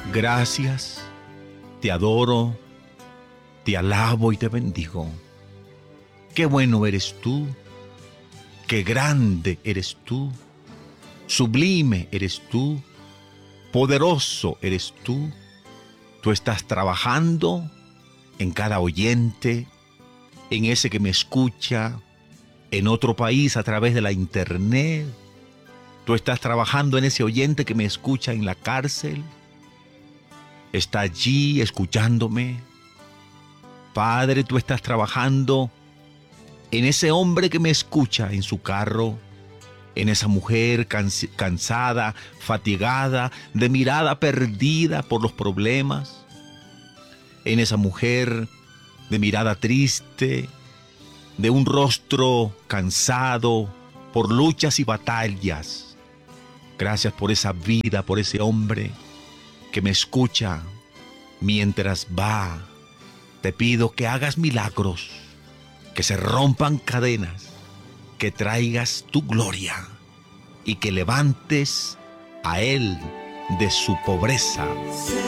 Gracias, te adoro, te alabo y te bendigo. Qué bueno eres tú, qué grande eres tú, sublime eres tú, poderoso eres tú. Tú estás trabajando en cada oyente, en ese que me escucha, en otro país a través de la internet. Tú estás trabajando en ese oyente que me escucha en la cárcel. Está allí escuchándome. Padre, tú estás trabajando en ese hombre que me escucha en su carro, en esa mujer cansada, fatigada, de mirada perdida por los problemas, en esa mujer de mirada triste, de un rostro cansado por luchas y batallas. Gracias por esa vida, por ese hombre que me escucha mientras va. Te pido que hagas milagros, que se rompan cadenas, que traigas tu gloria y que levantes a él de su pobreza.